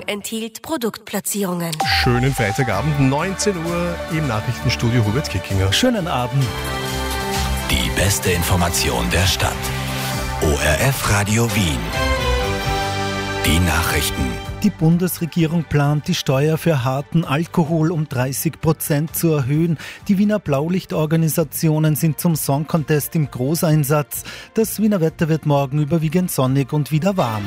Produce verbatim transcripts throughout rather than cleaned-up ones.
enthielt Produktplatzierungen. Schönen Freitagabend, neunzehn Uhr im Nachrichtenstudio Hubert Kickinger. Schönen Abend. Die beste Information der Stadt. O R F Radio Wien. Die Nachrichten. Die Bundesregierung plant, die Steuer für harten Alkohol um dreißig Prozent zu erhöhen. Die Wiener Blaulichtorganisationen sind zum Song Contest im Großeinsatz. Das Wiener Wetter wird morgen überwiegend sonnig und wieder warm.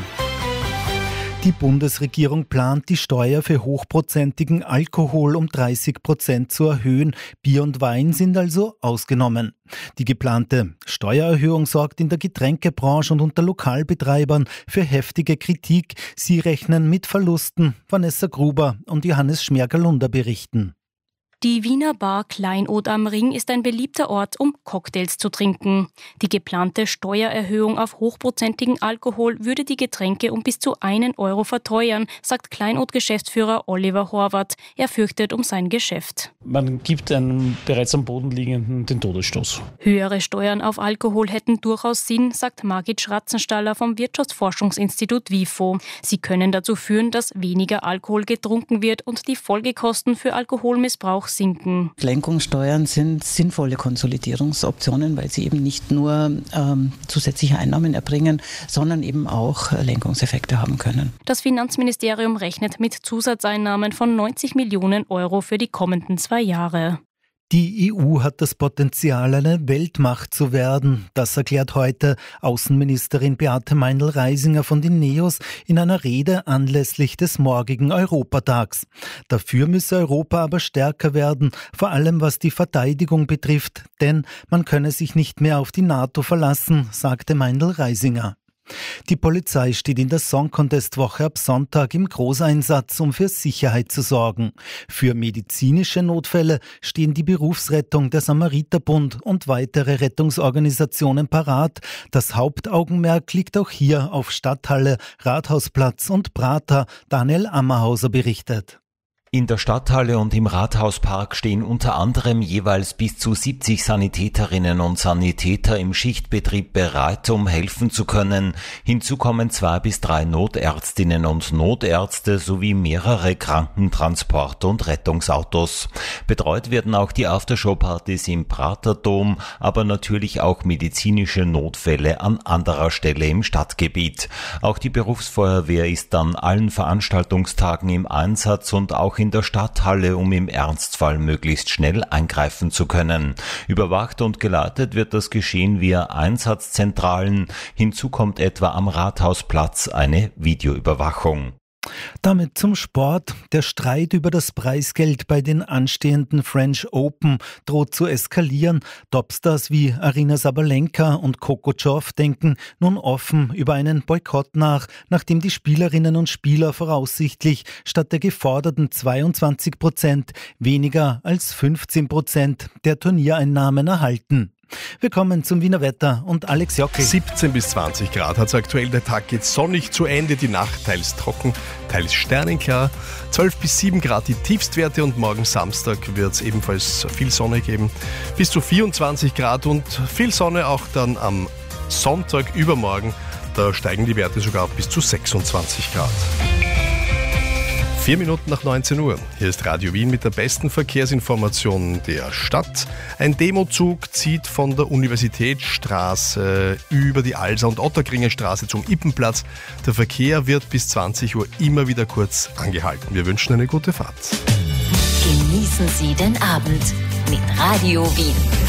Die Bundesregierung plant, die Steuer für hochprozentigen Alkohol um dreißig Prozent zu erhöhen. Bier und Wein sind also ausgenommen. Die geplante Steuererhöhung sorgt in der Getränkebranche und unter Lokalbetreibern für heftige Kritik. Sie rechnen mit Verlusten. Vanessa Gruber und Johannes Schmerger-Lunder berichten. Die Wiener Bar Kleinod am Ring ist ein beliebter Ort, um Cocktails zu trinken. Die geplante Steuererhöhung auf hochprozentigen Alkohol würde die Getränke um bis zu einen Euro verteuern, sagt Kleinod-Geschäftsführer Oliver Horvath. Er fürchtet um sein Geschäft. Man gibt einem bereits am Boden liegenden den Todesstoß. Höhere Steuern auf Alkohol hätten durchaus Sinn, sagt Margit Schratzenstaller vom Wirtschaftsforschungsinstitut WIFO. Sie können dazu führen, dass weniger Alkohol getrunken wird und die Folgekosten für Alkoholmissbrauch sinken. Lenkungssteuern sind sinnvolle Konsolidierungsoptionen, weil sie eben nicht nur ähm, zusätzliche Einnahmen erbringen, sondern eben auch Lenkungseffekte haben können. Das Finanzministerium rechnet mit Zusatzeinnahmen von neunzig Millionen Euro für die kommenden zwei Jahre. Die E U hat das Potenzial, eine Weltmacht zu werden. Das erklärt heute Außenministerin Beate Meindl-Reisinger von den NEOS in einer Rede anlässlich des morgigen Europatags. Dafür müsse Europa aber stärker werden, vor allem was die Verteidigung betrifft, denn man könne sich nicht mehr auf die NATO verlassen, sagte Meindl-Reisinger. Die Polizei steht in der Song Contest Woche ab Sonntag im Großeinsatz, um für Sicherheit zu sorgen. Für medizinische Notfälle stehen die Berufsrettung, der Samariterbund und weitere Rettungsorganisationen parat. Das Hauptaugenmerk liegt auch hier auf Stadthalle, Rathausplatz und Prater. Daniel Ammerhauser berichtet. In der Stadthalle und im Rathauspark stehen unter anderem jeweils bis zu siebzig Sanitäterinnen und Sanitäter im Schichtbetrieb bereit, um helfen zu können. Hinzu kommen zwei bis drei Notärztinnen und Notärzte sowie mehrere Krankentransport- und Rettungsautos. Betreut werden auch die Aftershow-Partys im Praterdom, aber natürlich auch medizinische Notfälle an anderer Stelle im Stadtgebiet. Auch die Berufsfeuerwehr ist an allen Veranstaltungstagen im Einsatz und auch in der Stadthalle, um im Ernstfall möglichst schnell eingreifen zu können. Überwacht und geleitet wird das Geschehen via Einsatzzentralen. Hinzu kommt etwa am Rathausplatz eine Videoüberwachung. Damit zum Sport. Der Streit über das Preisgeld bei den anstehenden French Open droht zu eskalieren. Topstars wie Aryna Sabalenka und Coco Gauff denken nun offen über einen Boykott nach, nachdem die Spielerinnen und Spieler voraussichtlich statt der geforderten zweiundzwanzig Prozent weniger als fünfzehn Prozent der Turniereinnahmen erhalten. Wir kommen zum Wiener Wetter und Alex Jockel. siebzehn bis zwanzig Grad hat es aktuell. Der Tag geht sonnig zu Ende, die Nacht teils trocken, teils sternenklar. zwölf bis sieben Grad die Tiefstwerte und morgen Samstag wird es ebenfalls viel Sonne geben. Bis zu vierundzwanzig Grad und viel Sonne auch dann am Sonntag übermorgen. Da steigen die Werte sogar bis zu sechsundzwanzig Grad. Vier Minuten nach neunzehn Uhr. Hier ist Radio Wien mit der besten Verkehrsinformation der Stadt. Ein Demozug zieht von der Universitätsstraße über die Alser- und Otterkringer Straße zum Ippenplatz. Der Verkehr wird bis zwanzig Uhr immer wieder kurz angehalten. Wir wünschen eine gute Fahrt. Genießen Sie den Abend mit Radio Wien.